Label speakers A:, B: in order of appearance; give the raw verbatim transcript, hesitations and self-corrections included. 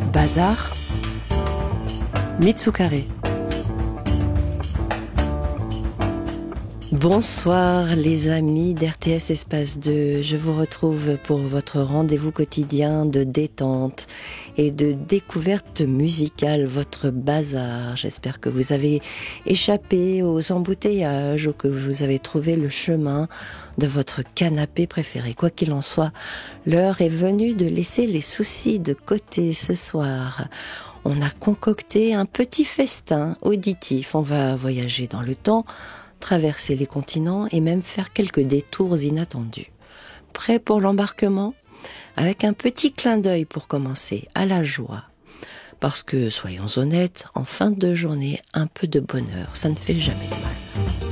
A: Bazar, Mitsukare. Bonsoir les amis d'R T S Espace deux, je vous retrouve pour votre rendez-vous quotidien de détente et de découverte musicale, votre bazar. J'espère que vous avez échappé aux embouteillages ou que vous avez trouvé le chemin de votre canapé préféré. Quoi qu'il en soit, l'heure est venue de laisser les soucis de côté ce soir. On a concocté un petit festin auditif, on va voyager dans le temps, traverser les continents et même faire quelques détours inattendus. Prêt pour l'embarquement ? Avec un petit clin d'œil pour commencer, à la joie. Parce que, soyons honnêtes, en fin de journée, un peu de bonheur, ça ne fait jamais de mal.